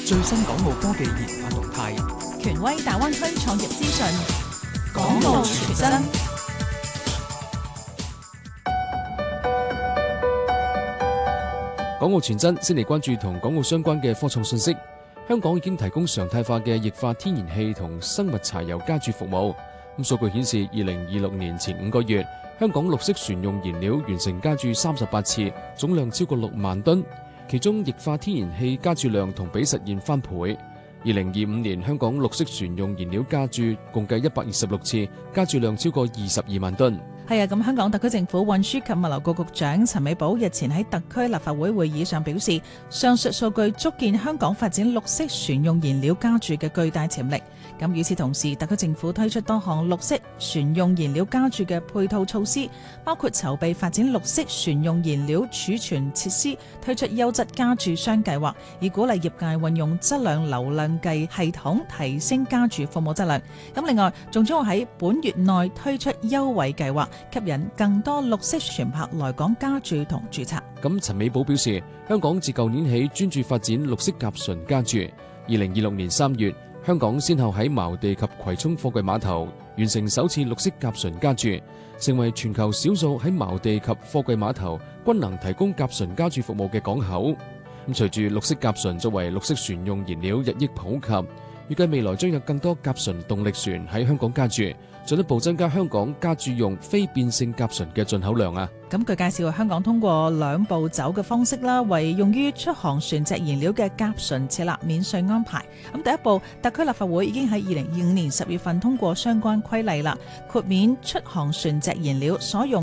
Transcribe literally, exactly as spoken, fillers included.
最新港澳科技研發動態， 權威大灣區創業資訊， 港澳全真。 港澳全真先嚟關注同港澳相關嘅科創信息。香港已經提供常態化嘅液化天然氣同生物柴油加注服務。咁數據顯示，二零二六年前五個月，香港綠色船用燃料完成加注三十八次，總量超過六萬噸。其中液化天然氣加注量同比實現翻倍。二零二五年，香港綠色船用燃料加注共計一百二十六次，加注量超過二十二萬噸。 係啊，咁香港特區政府運輸及物流局局長陳美寶日前喺特區立法會會議上表示，上述數據足見香港發展綠色船用燃料加注嘅巨大潛力。咁與此同時，特區政府推出多項綠色船用燃料加注嘅配套措施，包括籌備發展綠色船用燃料儲存設施，推出優質加注商計劃，以鼓勵業界運用質量流量計系統提升加注服務質量。咁另外，仲將會喺本月內推出優惠計劃，吸引更多綠色船舶來港加注同註冊。 咁陳美寶表示，香港自舊年起專注發展綠色甲醇加注。二零二六年三月，香港先後喺茅地及葵涌貨櫃碼頭完成首次綠色甲醇加注，成為全球少數喺茅地及貨櫃碼頭均能提供甲醇加注服務嘅港口。咁隨住綠色甲醇作為綠色船用燃料日益普及，預計未來將有更多甲醇動力船喺香港加注，進一步增加香港加注用非變性甲醇嘅進口量啊！ 咁據介紹，香港通過兩步走嘅方式啦，為用於出航船隻燃料嘅甲醇設立免稅安排。咁第一步，特區立法會已經喺二零二五年十月份通過相關規例啦，豁免出航船隻燃料所用